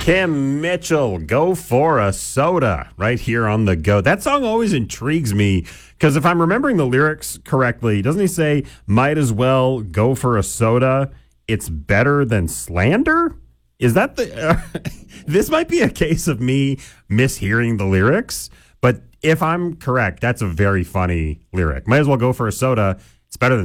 Kim Mitchell, Go for a Soda, right here on the go. That song always intrigues me because if I'm remembering the lyrics correctly, doesn't he say, might as well go for a soda? It's better than slander? Is that the... this might be a case of me mishearing the lyrics, but if I'm correct, that's a very funny lyric. Might as well go for a soda. It's better than